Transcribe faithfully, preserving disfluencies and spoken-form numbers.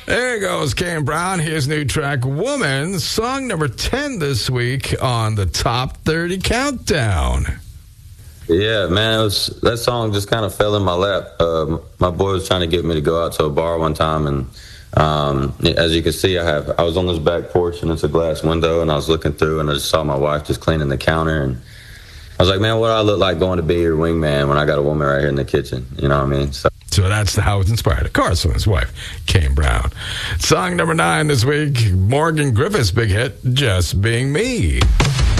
There goes Kane Brown. His new track, Woman, song number ten this week on the Top thirty Countdown. Yeah, man, it was, that song just kind of fell in my lap. Uh, my boy was trying to get me to go out to a bar one time, and um, as you can see, I have I was on this back porch, and it's a glass window, and I was looking through, and I just saw my wife just cleaning the counter, and I was like, man, what do I look like going to be your wingman when I got a woman right here in the kitchen? You know what I mean? So, so that's how it's inspired. Of course, from his wife, Kane Brown. Song number nine this week, Morgan Griffith's big hit, Just Being Me.